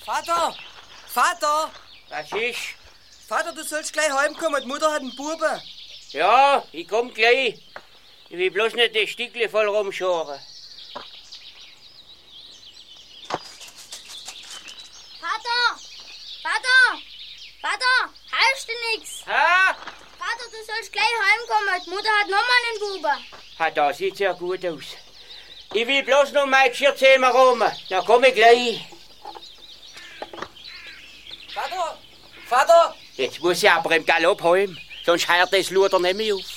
Vater! Vater! Was ist? Vater, du sollst gleich heimkommen, die Mutter hat einen Buben. Ja, ich komm gleich. Ich will bloß nicht das Stückchen voll rumschoren. Vater! Vater! Vater! Heißt du nix? Ha? Vater, du sollst gleich heimkommen. Die Mutter hat nochmal einen Buben. Ha, da sieht ja gut aus. Ich will bloß noch mein Geschirrzähmer rum. Dann komm ich gleich. Vater! Vater! Jetzt muss ich aber im Galopp heim, sonst hört das Luder nicht mehr auf.